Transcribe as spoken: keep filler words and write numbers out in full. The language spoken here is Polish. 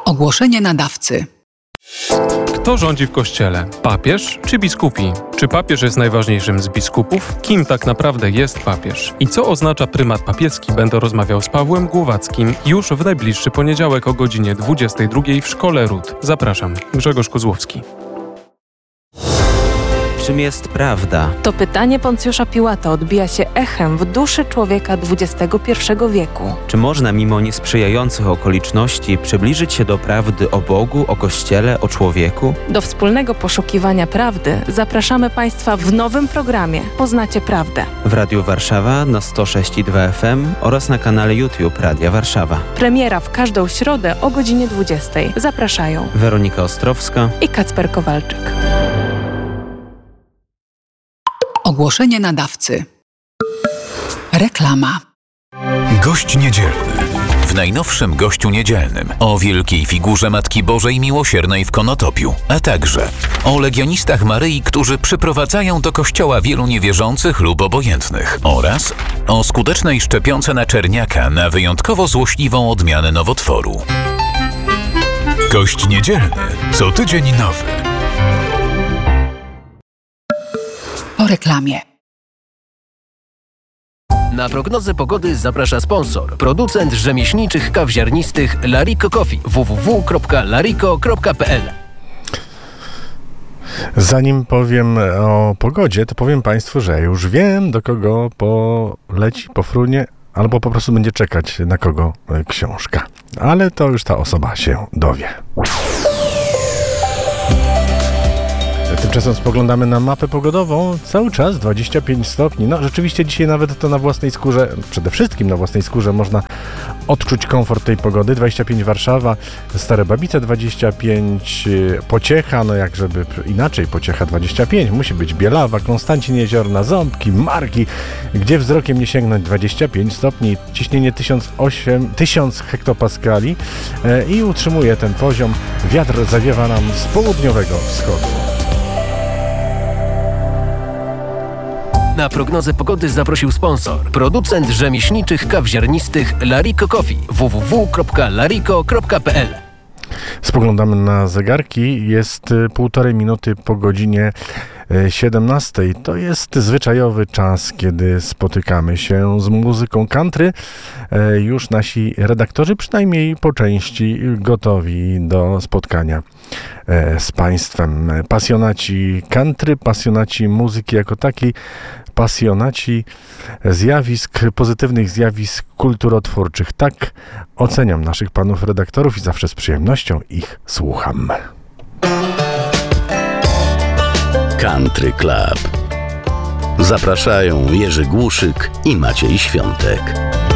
Ogłoszenie nadawcy. Kto rządzi w kościele? Papież czy biskupi? Czy papież jest najważniejszym z biskupów? Kim tak naprawdę jest papież? I co oznacza prymat papieski? Będę rozmawiał z Pawłem Głowackim już w najbliższy poniedziałek o godzinie dwudziestej drugiej w Szkole Ród. Zapraszam, Grzegorz Kozłowski. Czym jest prawda? To pytanie Poncjusza Piłata odbija się echem w duszy człowieka dwudziestego pierwszego wieku. Czy można mimo niesprzyjających okoliczności przybliżyć się do prawdy o Bogu, o Kościele, o człowieku? Do wspólnego poszukiwania prawdy zapraszamy Państwa w nowym programie Poznacie Prawdę. W Radiu Warszawa na sto sześć i dwa F M oraz na kanale YouTube Radia Warszawa. Premiera w każdą środę o godzinie dwudziestej. Zapraszają Weronika Ostrowska i Kacper Kowalczyk. Ogłoszenie nadawcy. Reklama. Gość niedzielny. W najnowszym Gościu Niedzielnym o wielkiej figurze Matki Bożej Miłosiernej w Konotopiu, a także o legionistach Maryi, którzy przyprowadzają do kościoła wielu niewierzących lub obojętnych, oraz o skutecznej szczepionce na czerniaka na wyjątkowo złośliwą odmianę nowotworu. Gość Niedzielny. Co tydzień nowy. Po reklamie. Na prognozę pogody zaprasza sponsor, producent rzemieślniczych kaw ziarnistych Lariko Coffee w w w kropka lariko kropka p l. Zanim powiem o pogodzie, to powiem Państwu, że już wiem, do kogo poleci, pofrunie, albo po prostu będzie czekać na kogo książka. Ale to już ta osoba się dowie. Tymczasem spoglądamy na mapę pogodową. Cały czas dwadzieścia pięć stopni. No rzeczywiście dzisiaj nawet to na własnej skórze, przede wszystkim na własnej skórze można odczuć komfort tej pogody. dwadzieścia pięć Warszawa, Stare Babice dwadzieścia pięć, Pociecha, no jak żeby inaczej, Pociecha dwadzieścia pięć, musi być Bielawa, Konstancin Jeziorna, Ząbki, Marki, gdzie wzrokiem nie sięgnąć dwadzieścia pięć stopni, ciśnienie tysiąc osiem, tysiąc hektopaskali e, i utrzymuje ten poziom. Wiatr zawiewa nam z południowego wschodu. Na prognozę pogody zaprosił sponsor, producent rzemieślniczych kaw ziarnistych Lariko Coffee w w w kropka lariko kropka p l. Spoglądamy na zegarki. Jest półtorej minuty po godzinie siedemnastej. To jest zwyczajowy czas, kiedy spotykamy się z muzyką country. Już nasi redaktorzy, przynajmniej po części, gotowi do spotkania z Państwem. Pasjonaci country, pasjonaci muzyki jako takiej, pasjonaci zjawisk, pozytywnych zjawisk kulturotwórczych. Tak oceniam naszych panów redaktorów i zawsze z przyjemnością ich słucham. Country Club. Zapraszają Jerzy Głuszyk i Maciej Świątek.